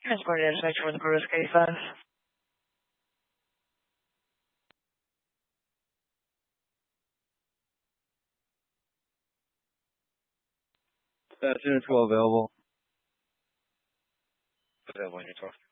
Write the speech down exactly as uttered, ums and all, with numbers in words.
Transport intersection with Brewers K five. That's unit twelve available. Available on your twelve.